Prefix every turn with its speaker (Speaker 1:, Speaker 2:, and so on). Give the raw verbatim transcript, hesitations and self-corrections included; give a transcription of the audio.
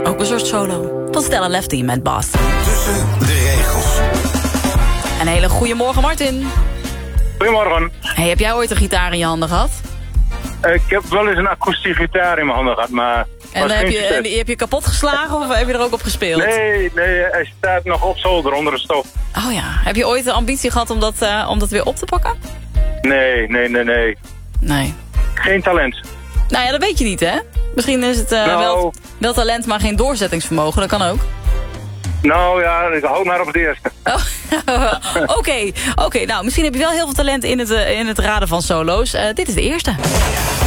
Speaker 1: Ook een soort solo. Van Stella Lefty met Bas.
Speaker 2: Tussen de regels.
Speaker 1: Een hele goede morgen, Martin.
Speaker 3: Goedemorgen.
Speaker 1: Hey, heb jij ooit een gitaar in je handen gehad?
Speaker 3: Ik heb wel eens een akoestische gitaar in mijn handen gehad, maar...
Speaker 1: En heb je, en heb je kapot geslagen of heb je er ook op gespeeld?
Speaker 3: Nee, nee, hij staat nog op zolder onder de stof.
Speaker 1: Oh ja. Heb je ooit de ambitie gehad om dat, uh, om dat weer op te pakken?
Speaker 3: Nee, nee, nee, nee.
Speaker 1: Nee.
Speaker 3: Geen talent.
Speaker 1: Nou ja, dat weet je niet, hè? Misschien is het uh,
Speaker 3: nou,
Speaker 1: wel, wel talent, maar geen doorzettingsvermogen. Dat kan ook.
Speaker 3: Nou ja, ik hou maar op het eerste.
Speaker 1: Oh. Oké, okay, okay, nou misschien heb je wel heel veel talent in het, uh, in het raden van solo's. Uh, dit is de eerste.